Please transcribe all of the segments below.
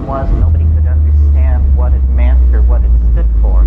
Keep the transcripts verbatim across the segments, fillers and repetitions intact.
was, nobody could understand what it meant or what it stood for.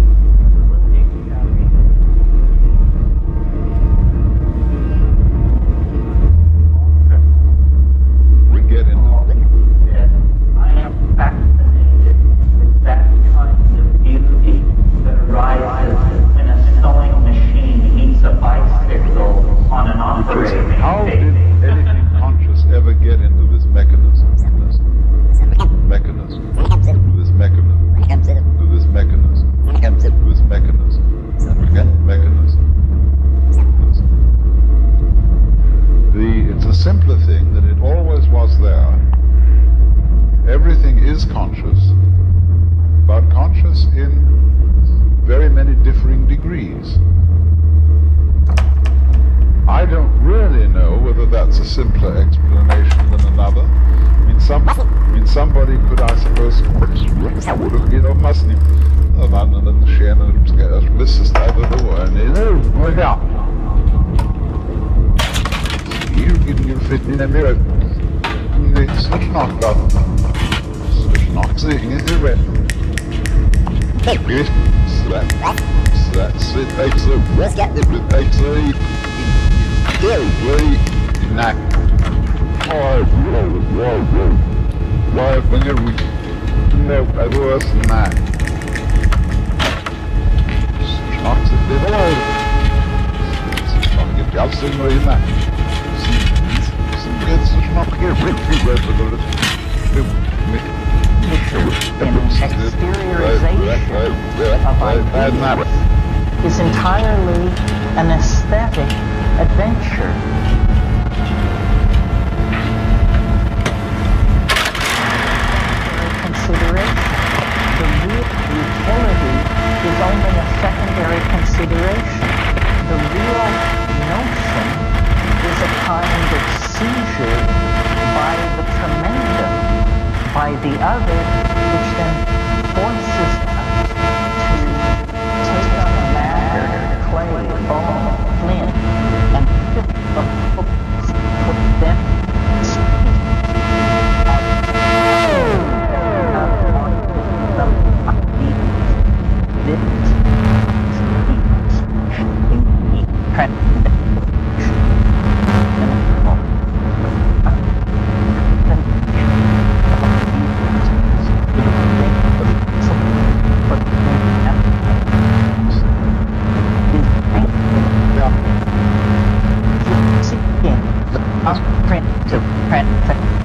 We get into I am fascinated with that kind of beauty that arises when a sewing machine meets a bicycle on an operating how did table. anything conscious ever get into this mechanism? This mechanism. This mechanism. To this mechanism. This mechanism. Again, mechanism. The, it's a simpler thing that it always was there. Everything is conscious, but conscious in very many differing degrees. I don't really know whether that's a simpler explanation than another. I mean, some, I mean somebody could, I suppose, you know, mustn't he? Mannen den skenen ska lyssna över våren i nu. Och ja. You getting your fit in a mirror. It's not knocked up. It's not sitting in the red. So that, so that's it. Takes a, it takes a, very, knack. Oh, whoa, whoa, whoa. Why, when you know, I was knack. Snart så det var snart get jag sen och innan sen get så snart get riktigt rätt för det exteriorization is entirely an aesthetic adventure. Consideration. The real utility is only a secondary consideration. The real notion is a kind of seizure by the tremendum, by the other, which then forces us to take on a matter, clay, bone, flint, and fit the hooks, put them print to print